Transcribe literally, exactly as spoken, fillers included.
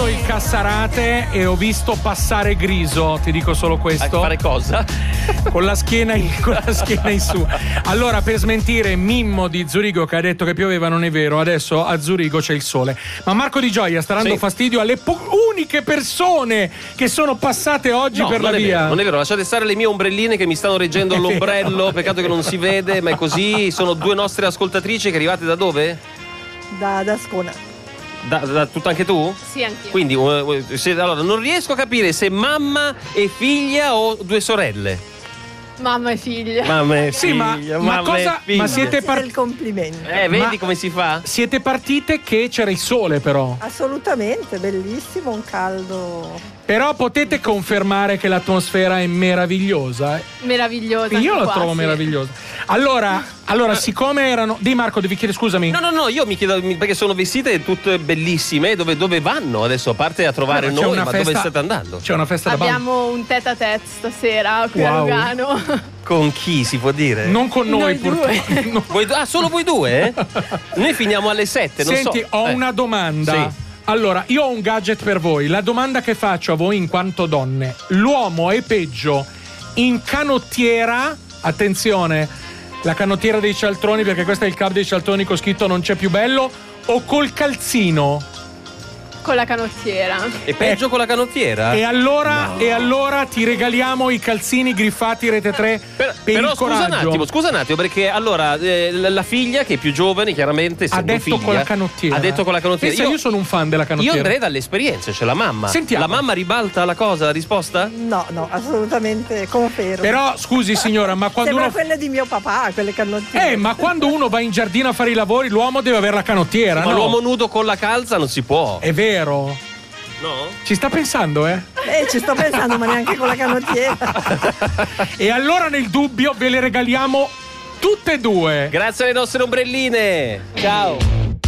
guardato il Cassarate e ho visto passare Griso, ti dico solo questo. A fare cosa? Con la schiena in, con la schiena in su. Allora, per smentire Mimmo di Zurigo che ha detto che pioveva, non è vero, adesso a Zurigo c'è il sole. Ma Marco Di Gioia sta dando sì. fastidio alle po- uniche persone che sono passate oggi no, per la non via. Vero, non è vero, lasciate stare le mie ombrelline che mi stanno reggendo l'ombrello, peccato che non si vede, ma è così. Sono due nostre ascoltatrici che arrivate da dove? Da, da Ascona. Da, da tutta anche tu? Sì, anch'io. Quindi uh, se, allora, non riesco a capire se mamma e figlia o due sorelle. Mamma e figlia. Mamma e Sì, figlia, ma, ma mamma cosa? e figlia. Ma siete Grazie par- del complimento. Eh, vedi Ma- come si fa? siete partite che c'era il sole, però. Assolutamente, bellissimo, un caldo. Però potete confermare che l'atmosfera è meravigliosa? Meravigliosa. Io anche la qua, trovo sì. meravigliosa. Allora, allora, siccome erano. Di Marco, devi chiedere, scusami. No, no, no, io mi chiedo perché sono vestite tutte bellissime. Dove, dove vanno adesso? A parte a trovare No, c'è noi, una ma festa- dove state andando? C'è una festa da bambini. Abbiamo un tête à tête stasera qui Wow. a Lugano. Con chi si può dire? Non con noi, Noi purtroppo. due. No. Voi- ah, solo voi due? Noi finiamo alle sette, non Senti, so. ho Eh. una domanda. Sì. Allora, io ho un gadget per voi. La domanda che faccio a voi in quanto donne: l'uomo è peggio in canottiera? Attenzione, la canottiera dei cialtroni, perché questo è il club dei cialtroni con scritto non c'è più bello, o col calzino? Con la canottiera. È peggio con la canottiera? E allora, No. e allora ti regaliamo i calzini griffati Rete tre Per- per però il scusa un coraggio. attimo, scusa un attimo, perché allora eh, la la figlia, che è più giovane, chiaramente Ha essendo detto figlia, con la canottiera. ha detto con la canottiera. Pensa, io sono un fan della canottiera. Io andrei dall'esperienza, cioè la mamma. Sentiamo. La mamma ribalta la cosa, la risposta? No, no, assolutamente confermo. Però, scusi signora, ma quando Sembra uno... quelle di mio papà, quelle canottiere. Eh, ma quando uno va in giardino a fare i lavori, l'uomo deve avere la canottiera, Ma no? l'uomo nudo con la calza non si può. È vero. No? Ci sta pensando, eh? Eh, ci sto pensando, ma neanche con la canottiera. E allora nel dubbio ve le regaliamo tutte e due. Grazie alle nostre ombrelline. Ciao.